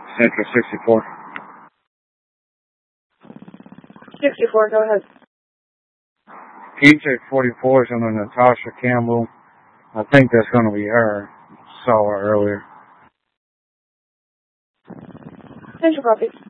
Central 64. 64, go ahead. PJ 44 is under Natasha Campbell. I think that's going to be her. Saw her earlier. Central copy.